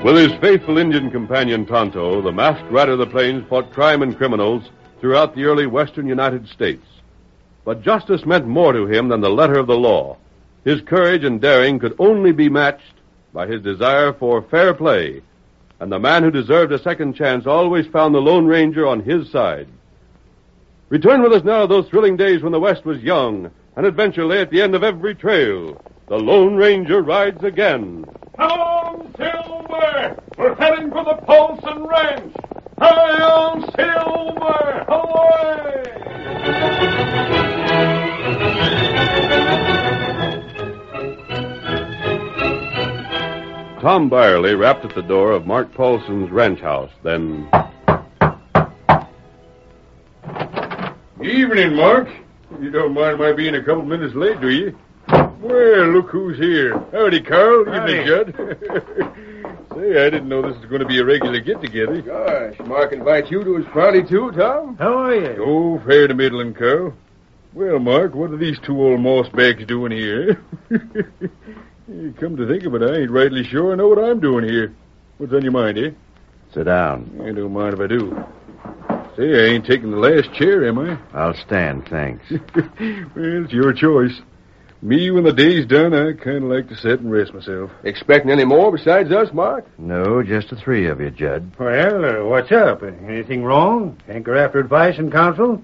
With his faithful Indian companion Tonto, the masked rider of the plains fought crime and criminals throughout the early western United States. But justice meant more to him than the letter of the law. His courage and daring could only be matched by his desire for fair play, and the man who deserved a second chance always found the Lone Ranger on his side. Return with us now to those thrilling days when the West was young, and adventure lay at the end of every trail. The Lone Ranger rides again. Come on, Silver! We're heading for the Paulson Ranch! Hurry on, Silver! Away! Tom Byerly rapped at the door of Mark Paulson's ranch house, then... Evening, Mark. You don't mind my being a couple minutes late, do you? Well, look who's here. Howdy, Carl. Howdy. Evening, Judd. Say, I didn't know this was going to be a regular get-together. Gosh, Mark invites you to his party, too, Tom? How are you? Oh, fair to middling, Carl. Well, Mark, what are these two old moss bags doing here? Come to think of it, I ain't rightly sure I know what I'm doing here. What's on your mind, eh? Sit down. I don't mind if I do. Say, I ain't taking the last chair, am I? I'll stand, thanks. Well, it's your choice. Me, when the day's done, I kind of like to sit and rest myself. Expecting any more besides us, Mark? No, just the three of you, Judd. Well, what's up? Anything wrong? Hanker after advice and counsel?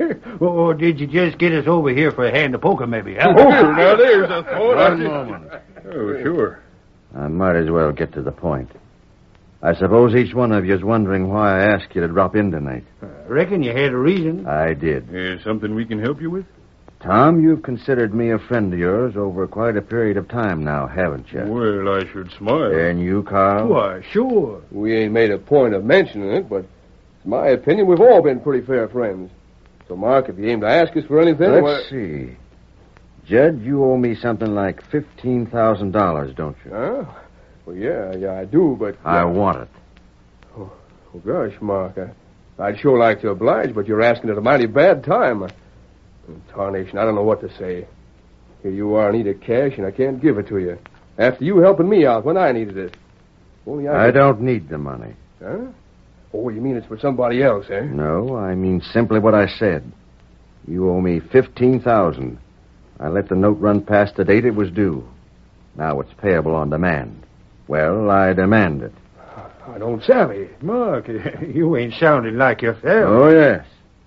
Or did you just get us over here for a hand of poker, maybe? Huh? Oh, now there's a thought. One moment. Oh, sure. I might as well get to the point. I suppose each one of you is wondering why I asked you to drop in tonight. Reckon you had a reason. I did. Something we can help you with? Tom, you've considered me a friend of yours over quite a period of time now, haven't you? Well, I should smile. And you, Carl? Why, sure. We ain't made a point of mentioning it, but it's my opinion we've all been pretty fair friends. So, Mark, if you aim to ask us for anything... Let's see. Judd, you owe me something like $15,000, don't you? Huh? Well, yeah, I do, but... I want it. Oh, gosh, Mark, I'd sure like to oblige, but you're asking at a mighty bad time. Tarnation, I don't know what to say. Here you are in need of cash, and I can't give it to you. After you helping me out when I needed it. Only I don't need the money. Huh? Oh, you mean it's for somebody else, eh? No, I mean simply what I said. You owe me $15,000. I let the note run past the date it was due. Now it's payable on demand. Well, I demand it. I don't savvy. Mark, you ain't sounding like yourself. Oh, yes.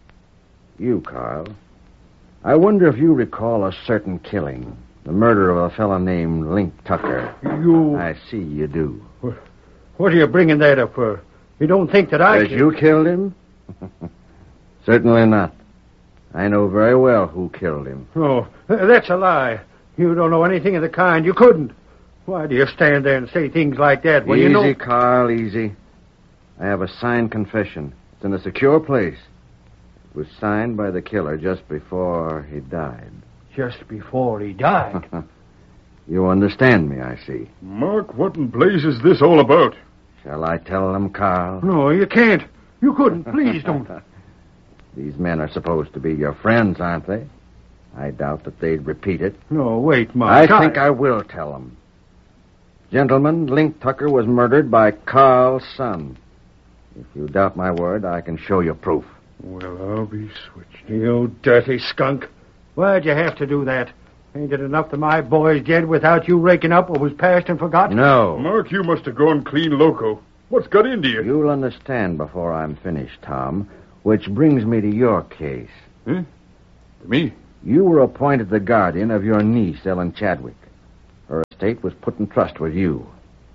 You, Carl. I wonder if you recall a certain killing. The murder of a fellow named Link Tucker. You... I see you do. What are you bringing that up for? You don't think that I... That you killed him? Certainly not. I know very well who killed him. Oh, that's a lie. You don't know anything of the kind. You couldn't. Why do you stand there and say things like that when easy, you know... Carl, easy. I have a signed confession. It's in a secure place. It was signed by the killer just before he died. Just before he died? You understand me, I see. Mark, what in blazes is this all about? Shall I tell them, Carl? No, you can't. You couldn't. Please don't. These men are supposed to be your friends, aren't they? I doubt that they'd repeat it. No, wait, Mark. I think I will tell them. Gentlemen, Link Tucker was murdered by Carl's son. If you doubt my word, I can show you proof. Well, I'll be switched. You dirty skunk. Why'd you have to do that? Ain't it enough that my boy's dead without you raking up what was past and forgotten? No. Mark, you must have gone clean loco. What's got into you? You'll understand before I'm finished, Tom, which brings me to your case. Huh? To me? You were appointed the guardian of your niece, Ellen Chadwick. Her estate was put in trust with you.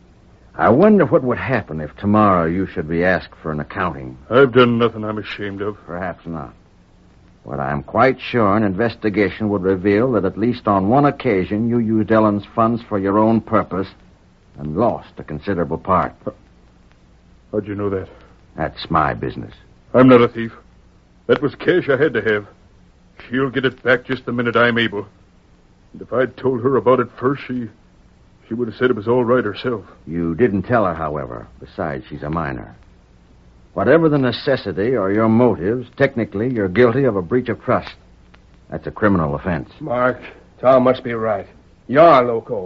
I wonder what would happen if tomorrow you should be asked for an accounting. I've done nothing I'm ashamed of. Perhaps not. But I'm quite sure an investigation would reveal that at least on one occasion you used Ellen's funds for your own purpose and lost a considerable part. How'd you know that? That's my business. I'm not a thief. That was cash I had to have. She'll get it back just the minute I'm able. And if I'd told her about it first, she would have said it was all right herself. You didn't tell her, however. Besides, she's a minor. Whatever the necessity or your motives, technically you're guilty of a breach of trust. That's a criminal offense. Mark, Tom must be right. You're loco.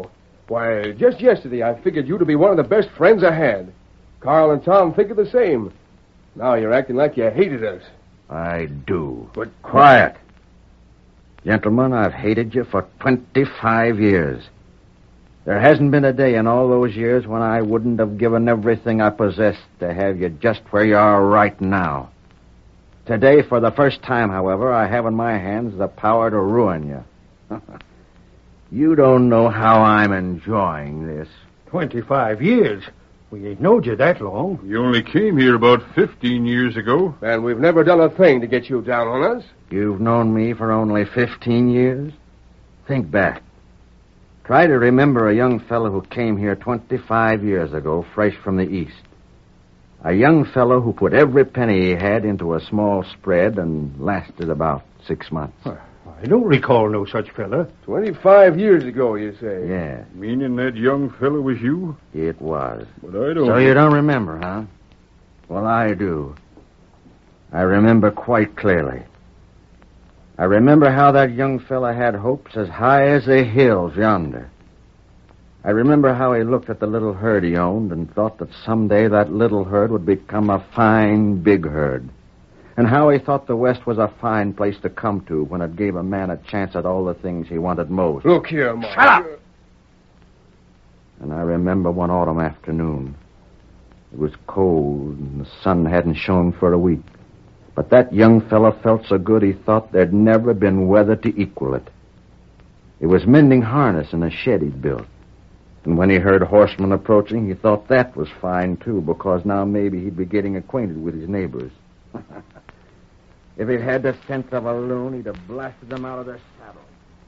Why, just yesterday I figured you to be one of the best friends I had. Carl and Tom figured the same. Now you're acting like you hated us. I do. But Quiet. Gentlemen, I've hated you for 25 years. There hasn't been a day in all those years when I wouldn't have given everything I possessed to have you just where you are right now. Today, for the first time, however, I have in my hands the power to ruin you. You don't know how I'm enjoying this. 25 years? We ain't knowed you that long. You only came here about 15 years ago. And we've never done a thing to get you down on us. You've known me for only 15 years? Think back. Try to remember a young fellow who came here 25 years ago, fresh from the East. A young fellow who put every penny he had into a small spread and lasted about 6 months. I don't recall no such fella. 25 years ago, you say? Yeah, Meaning that young fellow was you? it was. But I don't... So you don't remember, huh? Well, I do. I remember quite clearly. I remember how that young fella had hopes as high as the hills yonder. I remember how he looked at the little herd he owned and thought that someday that little herd would become a fine, big herd. And how he thought the West was a fine place to come to when it gave a man a chance at all the things he wanted most. Look here, Mark. Shut up! And I remember one autumn afternoon. It was cold and the sun hadn't shone for a week. But that young fellow felt so good he thought there'd never been weather to equal it. He was mending harness in a shed he'd built. And when he heard horsemen approaching, he thought that was fine, too, because now maybe he'd be getting acquainted with his neighbors. If he'd had the sense of a loon, he'd have blasted them out of their saddles.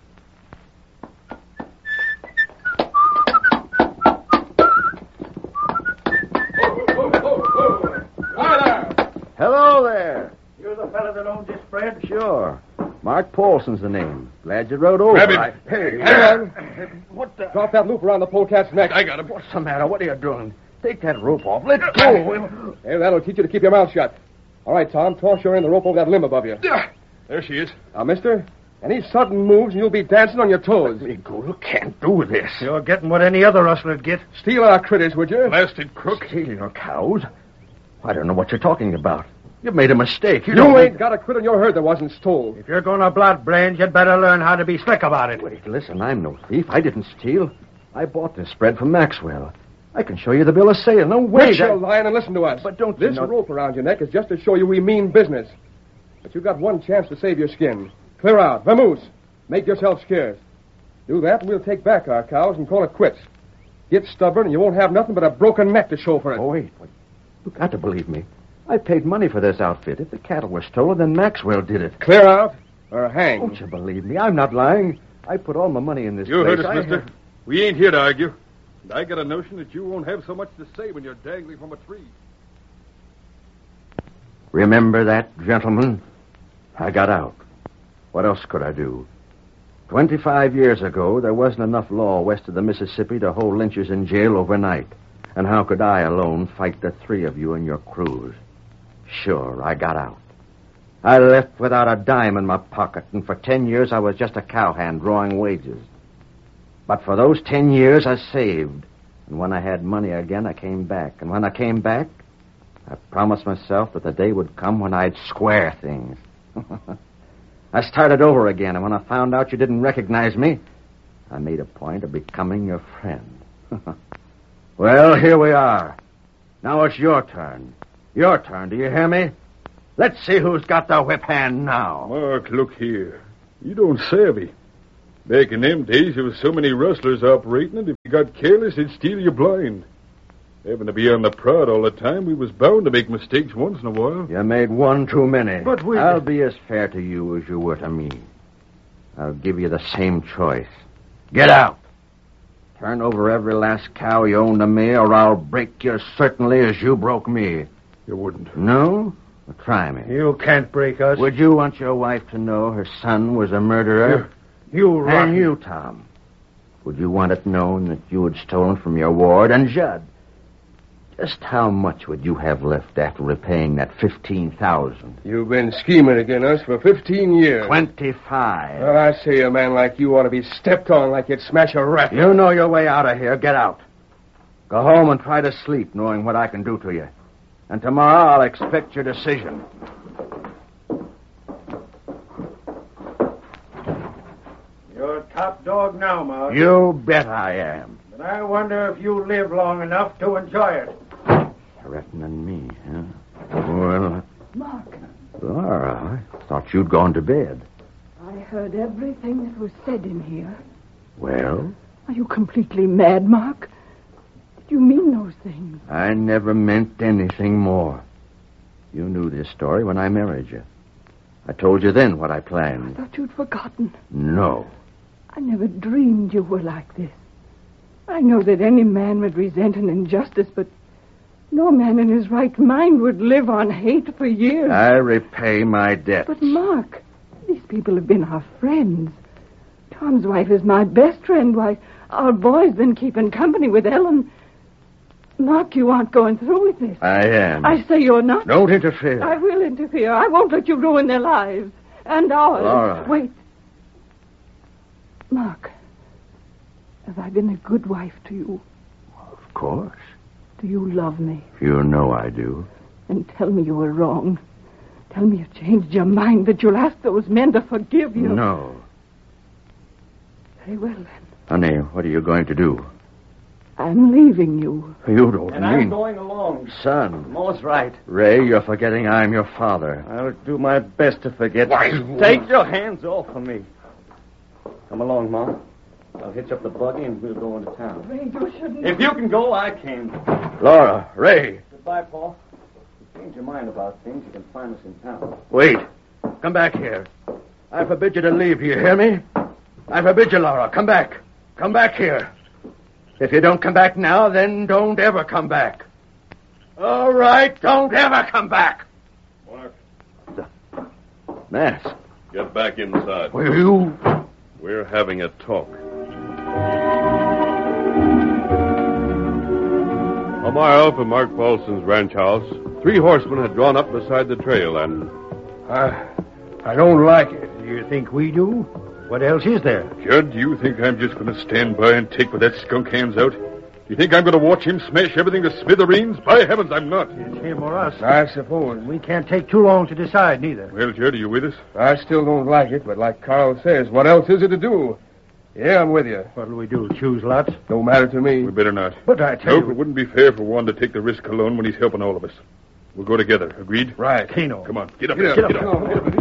Hello there. You're the fella that owns this spread? Sure. Mark Paulson's the name. Glad you rode over. Grab him. Hey, hang on. What the... Drop that loop around the polecat's neck. I got him. What's the matter? What are you doing? Take that rope off. Let go. Hey, that'll teach you to keep your mouth shut. All right, Tom, toss your end of the rope over that limb above you. There she is. Now, mister, any sudden moves and you'll be dancing on your toes. Let me go. You can't do this. You're getting what any other rustler'd get. Steal our critters, would you? Blasted crook. Stealing your cows? I don't know what you're talking about. You've made a mistake. You ain't got a critter in your herd that wasn't stole. If you're going to blood brains, you'd better learn how to be slick about it. Wait, listen, I'm no thief. I didn't steal. I bought this spread from Maxwell. I can show you the bill of sale. No way. Quit your lying and listen to us. But don't you This know... rope around your neck is just to show you we mean business. But you got one chance to save your skin. Clear out. Vamoose. Make yourself scarce. Do that and we'll take back our cows and call it quits. Get stubborn and you won't have nothing but a broken neck to show for it. Oh, wait. You've got to believe me. I paid money for this outfit. If the cattle were stolen, then Maxwell did it. Clear out or hang. Don't you believe me? I'm not lying. I put all my money in this You place. heard us, mister. We ain't here to argue. And I got a notion that you won't have so much to say when you're dangling from a tree. Remember that, gentlemen? I got out. What else could I do? 25 years ago, there wasn't enough law west of the Mississippi to hold lynchers in jail overnight. And how could I alone fight the three of you and your crews? Sure, I got out. I left without a dime in my pocket, and for 10 years I was just a cowhand drawing wages. But for those 10 years I saved. And when I had money again, I came back. And when I came back, I promised myself that the day would come when I'd square things. I started over again, and when I found out you didn't recognize me, I made a point of becoming your friend. Well, here we are. Now it's your turn. Your turn, do you hear me? Let's see who's got the whip hand now. Mark, look here. You don't savvy. Back in them days, there was so many rustlers operating, and if you got careless, they'd steal you blind. Having to be on the prod all the time, we was bound to make mistakes once in a while. You made one too many. But we... I'll be as fair to you as you were to me. I'll give you the same choice. Get out. Turn over every last cow you own to me, or I'll break you certainly as you broke me. You wouldn't. No? Well, try me. You can't break us. Would you want your wife to know her son was a murderer? You rotten... And you, Tom. Would you want it known that you had stolen from your ward and Judd? Just how much would you have left after repaying that 15,000? You've been scheming against us for 15 years. 25. Well, I say a man like you ought to be stepped on like you'd smash a rat. You know your way out of here. Get out. Go home and try to sleep, knowing what I can do to you. And tomorrow I'll expect your decision. You're top dog now, Mark. You bet I am. But I wonder if you live long enough to enjoy it. Threatening me, huh? Well, Mark, Laura, I thought you'd gone to bed. I heard everything that was said in here. Well, Are you completely mad, Mark? Did you mean those things? I never meant anything more. You knew this story when I married you. I told you then what I I planned. thought you'd forgotten. No. I never dreamed you were like this. I know that any man would resent an injustice, but no man in his right mind would live on hate for years. I repay my debt. But, Mark, these people have been our friends. Tom's wife is my best friend. Why, our boy's been keeping company with Ellen. Mark, you aren't going through with this. I am. I say you're not. Don't interfere. I will interfere. I won't let you ruin their lives. And ours. Laura. Wait. Mark, have I been a good wife to you? Of course. Do you love me? You know I do. And tell me you were wrong. Tell me you changed your mind, that you'll ask those men to forgive you. No. Very well, then. Honey, what are you going to do? I'm leaving you. You don't And mean... I'm going along. Son. Ma's right. Ray, you're forgetting I'm your father. I'll do my best to forget. Why, Take your hands off of me. Come along, Ma. I'll hitch up the buggy and we'll go into town. Ray, you shouldn't... If you can go, I can. Laura, Ray. Goodbye, Paul. If you change your mind about things, you can find us in town. Wait. Come back here. I forbid you to leave. Do you hear me? I forbid you, Laura. Come back. Come back here. If you don't come back now, then don't ever come back. All right, don't ever come back. Mark, Mask. get back inside. Will you... We're having a talk. A mile from Mark Paulson's ranch house, 3 horsemen had drawn up beside the trail and... I don't like it. Do you think we do? What else is there? Judd, do you think I'm just going to stand by and take what that skunk hands out? Do you think I'm going to watch him smash everything to smithereens? By heavens, I'm not. It's him or us. I suppose. We can't take too long to decide, neither. Well, Judd, are you with us? I still don't like it, but like Carl says, what else is it to do? Yeah, I'm with you. What'll we do, choose lots? Don't matter to me. We better not. But I tell Nope, you... it wouldn't be fair for one to take the risk alone when he's helping all of us. We'll go together. Agreed? Right. Kano. Come on, get up Get there. up. Come on, get up.